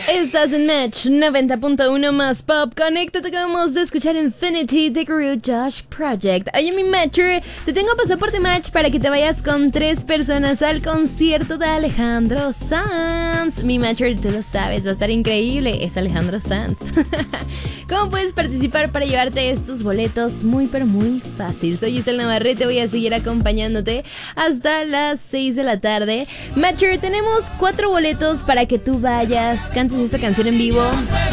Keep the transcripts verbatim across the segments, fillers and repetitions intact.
Estás en Match noventa punto uno más Pop. Conéctate, acabamos de escuchar Infinity de Guru Josh Project. Oye, mi Matcher, te tengo pasaporte Match para que te vayas con tres personas al concierto de Alejandro Sanz. Mi Matcher, tú lo sabes, va a estar increíble. Es Alejandro Sanz. ¿Cómo puedes participar para llevarte estos boletos? Muy pero muy fácil. Soy Giselle Navarrete, voy a seguir acompañándote hasta las seis de la tarde. Matcher, tenemos cuatro boletos para que tú vayas, cantes esta canción en vivo.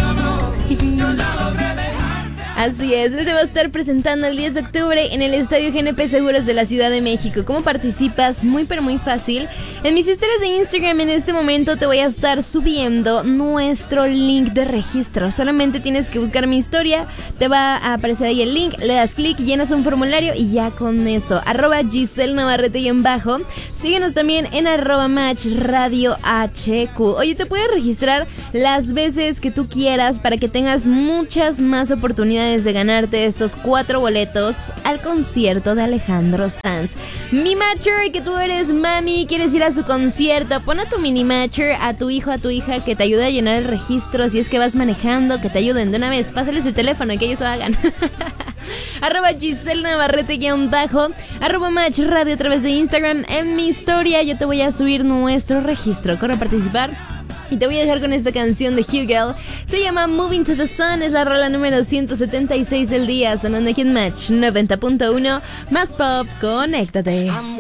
Así es, él se va a estar presentando el diez de octubre en el Estadio G N P Seguros de la Ciudad de México. ¿Cómo participas? Muy pero muy fácil. En mis historias de Instagram en este momento te voy a estar subiendo nuestro link de registro. Solamente tienes que buscar mi historia, te va a aparecer ahí el link, le das clic, llenas un formulario y ya con eso. Arroba Giselle Navarrete y en bajo. Síguenos también en arroba Match Radio H Q. Oye, te puedes registrar las veces que tú quieras para que tengas muchas más oportunidades de ganarte estos cuatro boletos al concierto de Alejandro Sanz. Mi Matcher, que tú eres mami, quieres ir a su concierto, pon a tu mini Matcher, a tu hijo, a tu hija, que te ayude a llenar el registro. Si es que vas manejando, que te ayuden de una vez, pásales el teléfono y que ellos lo hagan. Arroba Giselle Navarrete guión bajo, arroba Match Radio a través de Instagram. En mi historia yo te voy a subir nuestro registro. Corre a participar. Y te voy a dejar con esta canción de Hugel. Se llama Moving to the Sun. Es la rola número ciento setenta y seis del día. Sonando aquí en Match noventa punto uno más Pop. Conéctate.